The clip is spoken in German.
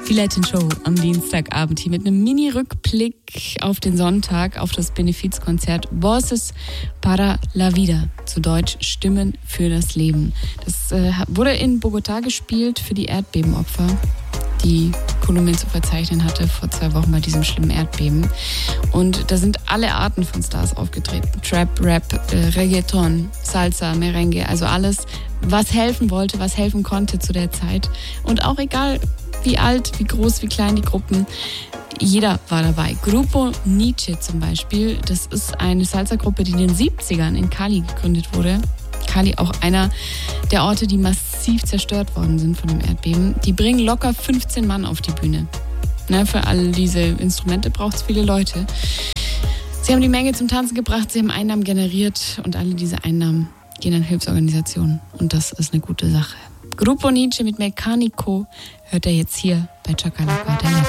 Die Latin Show am Dienstagabend hier mit einem Mini-Rückblick auf den Sonntag, auf das Benefizkonzert Voces para la Vida, zu Deutsch Stimmen für das Leben. Das wurde in Bogotá gespielt für die Erdbebenopfer, die Kolumbien zu verzeichnen hatte vor 2 Wochen bei diesem schlimmen Erdbeben. Und da sind alle Arten von Stars aufgetreten. Trap, Rap, Reggaeton, Salsa, Merengue, also alles, was helfen wollte, was helfen konnte zu der Zeit. Und auch egal, wie alt, wie groß, wie klein die Gruppen, jeder war dabei. Grupo Niche zum Beispiel, das ist eine Salsa-Gruppe, die in den 70ern in Cali gegründet wurde. Cali auch einer der Orte, die massiv zerstört worden sind von dem Erdbeben. Die bringen locker 15 Mann auf die Bühne. Für all diese Instrumente braucht es viele Leute. Sie haben die Menge zum Tanzen gebracht, sie haben Einnahmen generiert und alle diese Einnahmen gehen an Hilfsorganisationen. Und das ist eine gute Sache. Grupo Niche mit Mecánico hört er jetzt hier bei Chakalaka.